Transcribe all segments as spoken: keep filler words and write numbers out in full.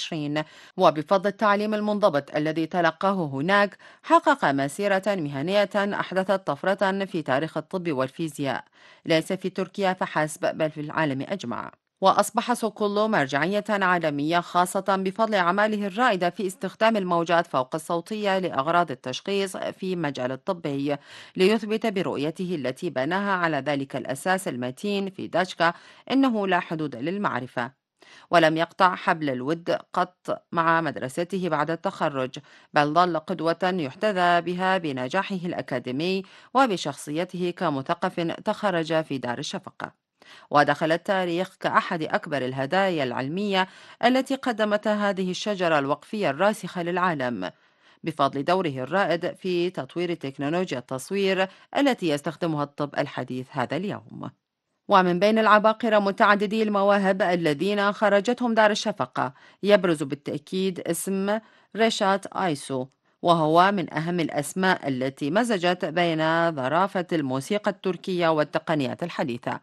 وعشرين، وبفضل التعليم المنضبط الذي تلقاه هناك حقق مسيرة مهنية أحدثت طفرة في تاريخ الطب والفيزياء، ليس في تركيا فحسب بل في العالم أجمع. وأصبح صقلو مرجعية عالمية خاصة بفضل أعماله الرائدة في استخدام الموجات فوق الصوتية لأغراض التشخيص في مجال الطبي، ليثبت برؤيته التي بناها على ذلك الأساس المتين في داشكا أنه لا حدود للمعرفة. ولم يقطع حبل الود قط مع مدرسته بعد التخرج، بل ظل قدوة يحتذى بها بنجاحه الأكاديمي وبشخصيته كمثقف تخرج في دار الشفقة. ودخل التاريخ كأحد أكبر الهدايا العلمية التي قدمتها هذه الشجرة الوقفية الراسخة للعالم، بفضل دوره الرائد في تطوير تكنولوجيا التصوير التي يستخدمها الطب الحديث هذا اليوم. ومن بين العباقرة متعددي المواهب الذين خرجتهم دار الشفقة يبرز بالتأكيد اسم ريشات آيسو، وهو من أهم الأسماء التي مزجت بين ظرافة الموسيقى التركية والتقنيات الحديثة.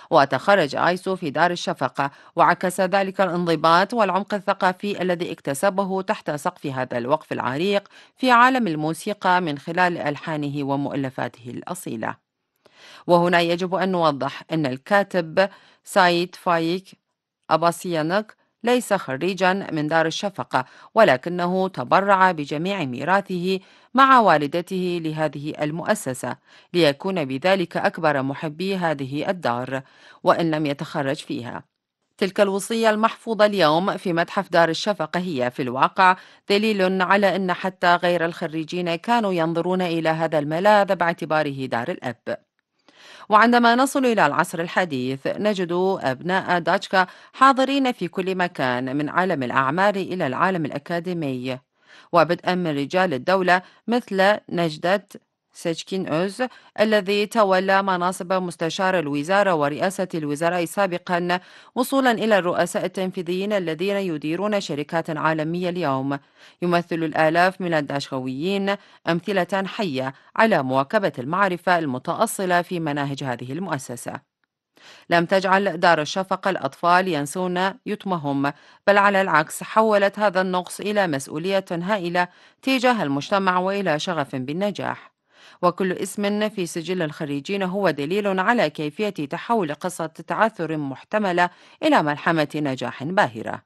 وتخرج آيسو في دار الشفقة، وعكس ذلك الانضباط والعمق الثقافي الذي اكتسبه تحت سقف هذا الوقف العريق في عالم الموسيقى من خلال ألحانه ومؤلفاته الأصيلة. وهنا يجب أن نوضح أن الكاتب سايد فايك أباسيانوك ليس خريجا من دار الشفقة، ولكنه تبرع بجميع ميراثه مع والدته لهذه المؤسسة، ليكون بذلك أكبر محبي هذه الدار وإن لم يتخرج فيها. تلك الوصية المحفوظة اليوم في متحف دار الشفقة هي في الواقع دليل على أن حتى غير الخريجين كانوا ينظرون إلى هذا الملاذ باعتباره دار الأب. وعندما نصل إلى العصر الحديث نجد أبناء داتشكا حاضرين في كل مكان، من عالم الأعمال إلى العالم الأكاديمي، وبدءا من رجال الدولة مثل نجدة سيتشكين أوز الذي تولى مناصب مستشار الوزارة ورئاسة الوزراء سابقا، وصولا إلى الرؤساء التنفيذيين الذين يديرون شركات عالمية اليوم. يمثل الآلاف من الداشكويين أمثلة حية على مواكبة المعرفة المتأصلة في مناهج هذه المؤسسة. لم تجعل دار الشفقة الأطفال ينسون يتمهم، بل على العكس حولت هذا النقص إلى مسؤولية هائلة تجاه المجتمع وإلى شغف بالنجاح. وكل اسم في سجل الخريجين هو دليل على كيفية تحول قصة تعثر محتملة إلى ملحمة نجاح باهرة.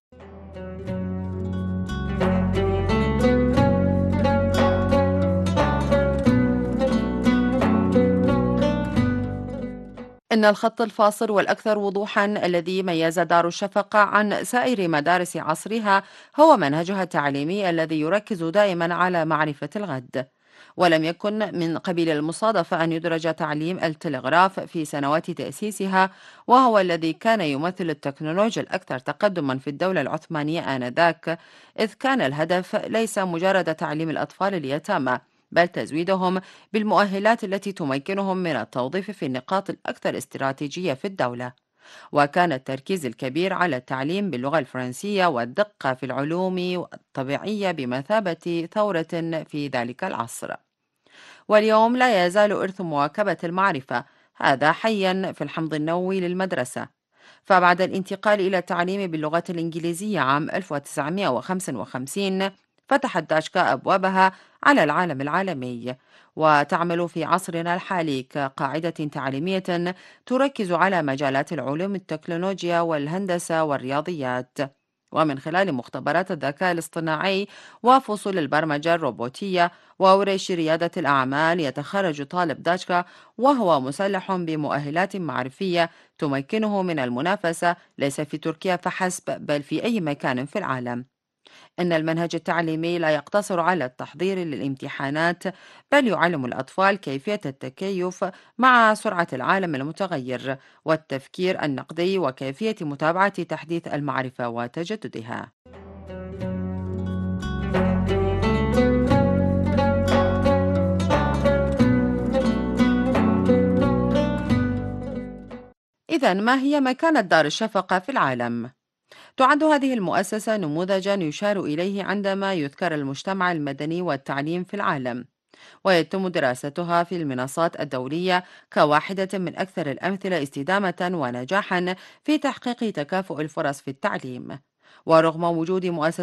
إن الخط الفاصل والأكثر وضوحًا الذي ميز دار الشفقة عن سائر مدارس عصرها هو منهجها التعليمي الذي يركز دائمًا على معرفة الغد. ولم يكن من قبيل المصادفة أن يدرج تعليم التلغراف في سنوات تأسيسها، وهو الذي كان يمثل التكنولوجيا الأكثر تقدمًا في الدولة العثمانية آنذاك، إذ كان الهدف ليس مجرد تعليم الأطفال اليتامى، بل تزويدهم بالمؤهلات التي تمكنهم من التوظيف في النقاط الأكثر استراتيجية في الدولة. وكان التركيز الكبير على التعليم باللغة الفرنسية والدقة في العلوم الطبيعية بمثابة ثورة في ذلك العصر. واليوم لا يزال إرث مواكبة المعرفة هذا حيا في الحمض النووي للمدرسة. فبعد الانتقال إلى التعليم باللغة الإنجليزية عام ألف وتسعمائة وخمسة وخمسين فتحت داشكا أبوابها على العالم العالمي، وتعمل في عصرنا الحالي كقاعدة تعليمية تركز على مجالات العلوم التكنولوجيا والهندسة والرياضيات. ومن خلال مختبرات الذكاء الاصطناعي وفصول البرمجة الروبوتية وورش ريادة الأعمال يتخرج طالب داشكا وهو مسلح بمؤهلات معرفية تمكنه من المنافسة ليس في تركيا فحسب بل في أي مكان في العالم. إن المنهج التعليمي لا يقتصر على التحضير للامتحانات، بل يعلم الأطفال كيفية التكيف مع سرعة العالم المتغير والتفكير النقدي وكيفية متابعة تحديث المعرفة وتجددها. إذا ما هي مكانة دار الشفقة في العالم؟ تعد هذه المؤسسة نموذجا يشار إليه عندما يذكر المجتمع المدني والتعليم في العالم، ويتم دراستها في المنصات الدولية كواحدة من أكثر الأمثلة استدامة ونجاحا في تحقيق تكافؤ الفرص في التعليم. ورغم وجود مؤسسة